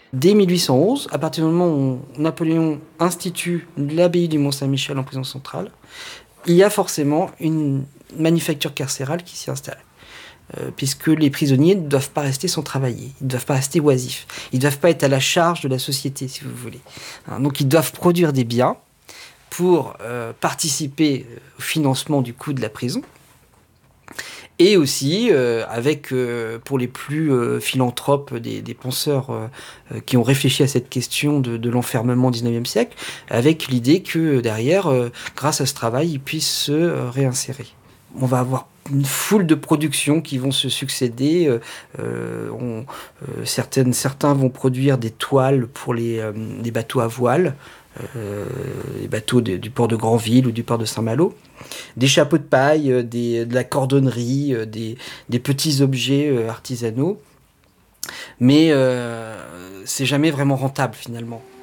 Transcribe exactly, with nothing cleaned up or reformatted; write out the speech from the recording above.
Dès mille huit cent onze, à partir du moment où Napoléon institue l'abbaye du Mont-Saint-Michel en prison centrale, il y a forcément une manufacture carcérale qui s'y installe. Euh, puisque les prisonniers ne doivent pas rester sans travailler, ils ne doivent pas rester oisifs, ils ne doivent pas être à la charge de la société, si vous voulez. Hein, donc ils doivent produire des biens pour euh, participer au financement du coût de la prison, et aussi euh, avec, euh, pour les plus euh, philanthropes, des, des penseurs euh, qui ont réfléchi à cette question de, de l'enfermement au dix-neuvième siècle, avec l'idée que derrière, euh, grâce à ce travail, ils puissent se euh, réinsérer. On va avoir une foule de productions qui vont se succéder. Euh, euh, on, euh, certaines, certains vont produire des toiles pour les, euh, les bateaux à voile, euh, les bateaux de, du port de Granville ou du port de Saint-Malo. Des chapeaux de paille, euh, des, de la cordonnerie, euh, des, des petits objets euh, artisanaux. Mais euh, c'est jamais vraiment rentable finalement.